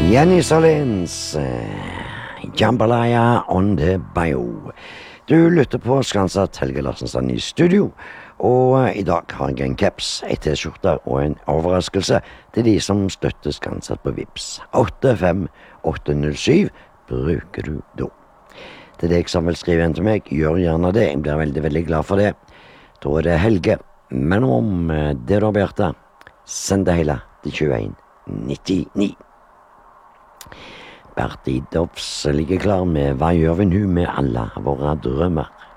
Jenny Salins, Jambalaya on the Bayou. Du lytter på Skansat Helge Larsensen i studio, og i dag har jeg en caps, en t-skjorte og en overraskelse til de som støtter Skansat på Vips. 85807 bruker du da. Til deg som vil skrive en til meg, gjør gjerne det, jeg blir veldig, veldig glad for det. Da er det Helge, men om det da, Bjarte, send det hele til 2199. Berti Dops ligger klar med Hva gjør vi nu med alle våre drømmer?